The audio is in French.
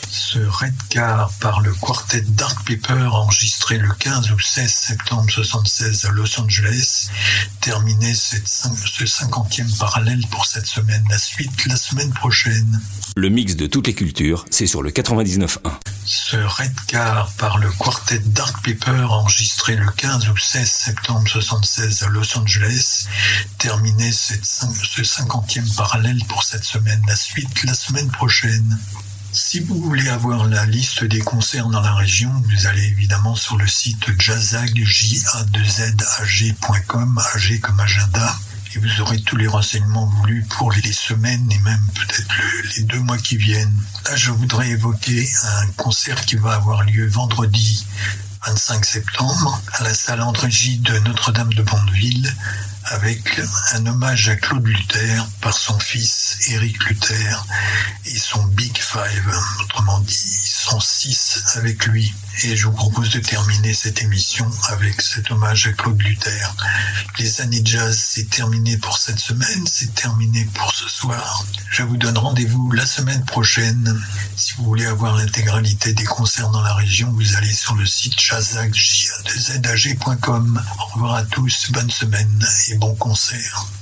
Ce Redcar par le quartet Dark Pepper enregistré le 15 ou 16 septembre 1976 à Los Angeles terminait ce 50e parallèle pour cette semaine. La suite la semaine prochaine. Le mix de toutes les cultures, c'est sur le 99.1. Ce Redcar par le quartet Dark Pepper enregistré le 15 ou 16 septembre 1976 à Los Angeles terminait ce 50e parallèle pour cette semaine. La suite la semaine prochaine. Si vous voulez avoir la liste des concerts dans la région, vous allez évidemment sur le site jazag.com, AG comme agenda, et vous aurez tous les renseignements voulus pour les semaines et même peut-être les 2 mois qui viennent. Là, je voudrais évoquer un concert qui va avoir lieu vendredi 25 septembre à la salle André Gide de Notre-Dame de Bondeville, avec un hommage à Claude Luther par son fils Éric Luther et son Big Five, autrement dit, ils sont 6 avec lui. Et je vous propose de terminer cette émission avec cet hommage à Claude Luther. Les années jazz, c'est terminé pour cette semaine, c'est terminé pour ce soir. Je vous donne rendez-vous la semaine prochaine. Si vous voulez avoir l'intégralité des concerts dans la région, vous allez sur le site jazag.com. Au revoir à tous, bonne semaine et bon concert.